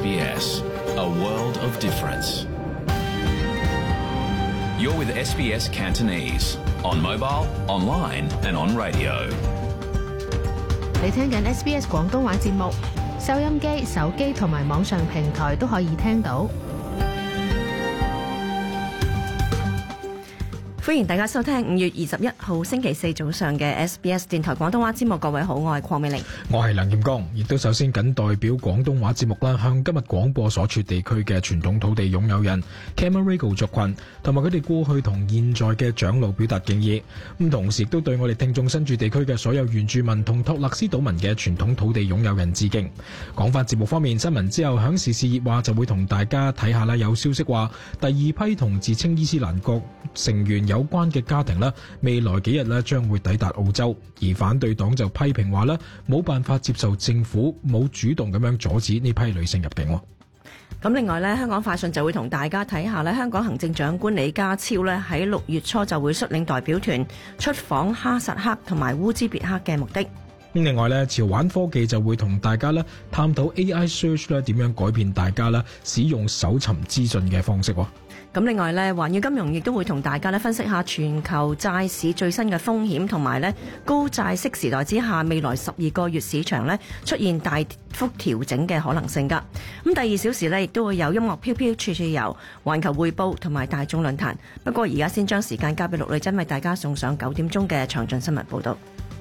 SBS, a world of difference. You're with SBS Cantonese, on mobile, online and on radio. 你聽緊 SBS 廣東話節目，收音機、手機同埋網上平台都可以聽到。 歡迎大家收聽5月21號星期四早上嘅 SBS 電台廣東話節目。各位好，我係鄺美玲， 我係梁劍剛，亦都首先謹代表廣東話節目啦，向今日廣播所處地區嘅傳統土地擁有人 Cammeraygal 族群同埋佢哋過去同現在嘅長老表達敬意。咁同時亦都對我哋聽眾身處地區嘅所有原住民同托勒斯島民嘅傳統土地擁有人致敬。講翻節目方面，新聞之後響時事熱話就會同大家睇下啦。有消息話第二批同自稱伊斯蘭國成員有關嘅家庭咧，未來幾日咧將會抵達澳洲，而反對黨就批評話咧冇辦法接受政府冇主動咁樣阻止呢批女性入境。 咁另外咧，香港快訊就會同大家睇下咧，香港行政長官李家超咧喺6月初就會率領代表團出訪哈薩克同埋烏茲別克嘅目的。 另外咧，潮玩科技就會同大家咧探討 AI search 咧點樣改變大家咧使用搜尋資訊嘅方式。 咁另外咧，環宇金融亦都會同大家咧分析下全球債市最新嘅風險，同埋咧高債息時代之下未來12個月市場咧出現大幅調整嘅可能性㗎。咁第2小時咧亦都會有音樂飄飄處處遊、環球匯報同埋大眾論壇。不過而家先將時間交俾陸女珍為大家送上9點鐘嘅詳盡新聞報導。